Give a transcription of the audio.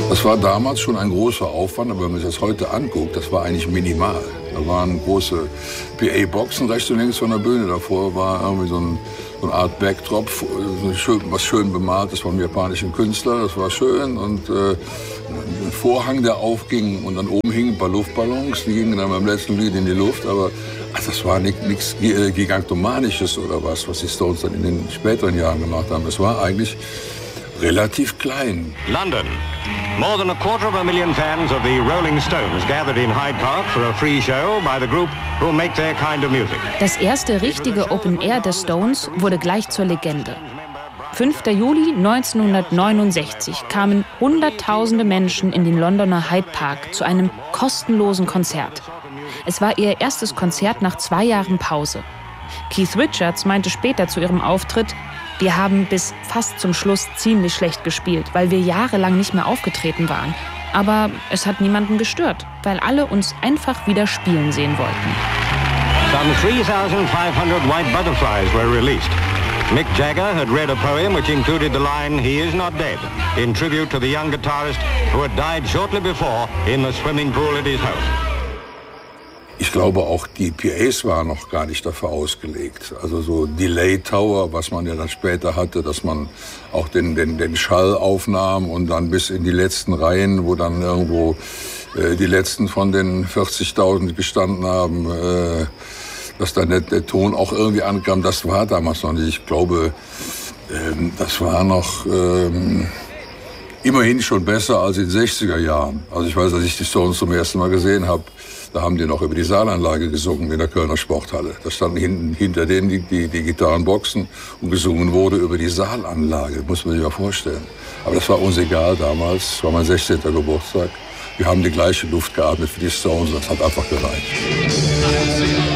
Das war damals schon ein großer Aufwand, aber wenn man sich das heute anguckt, das war eigentlich minimal. Da waren große PA-Boxen rechts und links von der Bühne. Davor war irgendwie so eine Art Backdrop, was schön bemalt ist vom japanischen Künstler. Das war schön. Und ein Vorhang, der aufging. Und dann oben hingen ein paar Luftballons. Die gingen dann beim letzten Lied in die Luft. Aber das war nichts Gigantomanisches oder was die Stones dann in den späteren Jahren gemacht haben. Es war eigentlich relativ klein. London. More than 250,000 fans of the Rolling Stones gathered in Hyde Park for a free show by the group who make their kind of music. Das erste richtige Open Air der Stones wurde gleich zur Legende. 5. Juli 1969 kamen Hunderttausende Menschen in den Londoner Hyde Park zu einem kostenlosen Konzert. Es war ihr erstes Konzert nach 2 Jahren Pause. Keith Richards meinte später zu ihrem Auftritt: Wir haben bis fast zum Schluss ziemlich schlecht gespielt, weil wir jahrelang nicht mehr aufgetreten waren. Aber es hat niemanden gestört, weil alle uns einfach wieder spielen sehen wollten. Some 3,500 white butterflies were released. Mick Jagger had read a poem which included the line, "He is not dead," in tribute to the young guitarist who had died shortly before in the swimming pool at his home. Ich glaube, auch die PAs waren noch gar nicht dafür ausgelegt. Also so Delay Tower, was man ja dann später hatte, dass man auch den Schall aufnahm und dann bis in die letzten Reihen, wo dann irgendwo die letzten von den 40.000 gestanden haben, dass dann der Ton auch irgendwie ankam. Das war damals noch nicht. Ich glaube, das war noch immerhin schon besser als in den 60er Jahren. Also ich weiß, als ich die Stones zum ersten Mal gesehen habe, da haben die noch über die Saalanlage gesungen in der Kölner Sporthalle. Da standen hinter denen die Gitarrenboxen und gesungen wurde über die Saalanlage. Muss man sich mal vorstellen. Aber das war uns egal damals. Das war mein 16. Geburtstag. Wir haben die gleiche Luft geatmet für die Stones. Das hat einfach gereicht.